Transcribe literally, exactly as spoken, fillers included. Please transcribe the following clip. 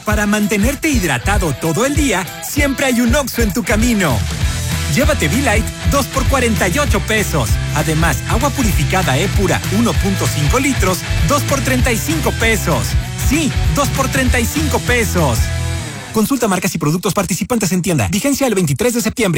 Para mantenerte hidratado todo el día, siempre hay un Oxxo en tu camino. Llévate V-Light dos por cuarenta y ocho pesos. Además, agua purificada E-Pura uno punto cinco litros, dos por treinta y cinco pesos. Sí, dos por treinta y cinco pesos. Consulta marcas y productos participantes en tienda. Vigencia el veintitrés de septiembre.